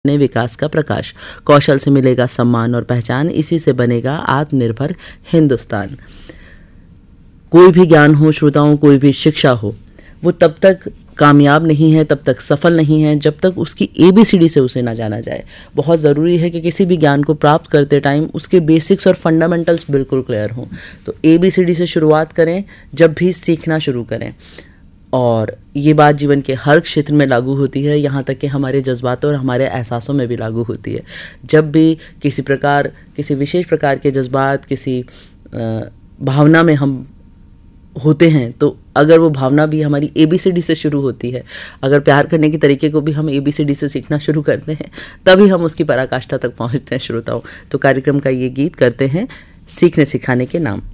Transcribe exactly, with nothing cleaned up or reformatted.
ने विकास का प्रकाश। कौशल से मिलेगा सम्मान और पहचान, इसी से बनेगा आत्मनिर्भर हिंदुस्तान। कोई भी ज्ञान हो श्रोताओं, कोई भी शिक्षा हो, वो तब तक कामयाब नहीं है, तब तक सफल नहीं है, जब तक उसकी ए बी सी डी से उसे ना जाना जाए। बहुत ज़रूरी है कि किसी भी ज्ञान को प्राप्त करते टाइम उसके बेसिक्स और फंडामेंटल्स बिल्कुल क्लियर हों। तो ए बी सी डी से शुरुआत करें जब भी सीखना शुरू करें, और ये बात जीवन के हर क्षेत्र में लागू होती है, यहाँ तक कि हमारे जज्बातों और हमारे एहसासों में भी लागू होती है। जब भी किसी प्रकार किसी विशेष प्रकार के जज्बात, किसी भावना में हम होते हैं, तो अगर वो भावना भी हमारी ए बी सी डी से शुरू होती है, अगर प्यार करने के तरीके को भी हम ए बी सी डी से सीखना शुरू करते हैं, तभी हम उसकी पराकाष्ठा तक पहुँचते हैं श्रोताओं। तो कार्यक्रम का ये गीत करते हैं सीखने सिखाने के नाम।